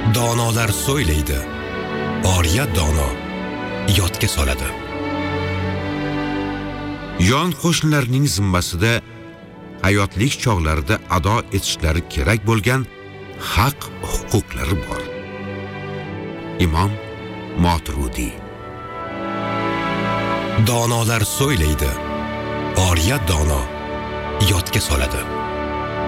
Donolar so'ylaydi, oriya dono yodga soladi. Yon qo'shnilarning zimmasida hayotlik chog'larida ado etishlari kerak bo'lgan haq huquqlari bor. Imom Moturudi. Donolar so'ylaydi, oriya dono yodga soladi.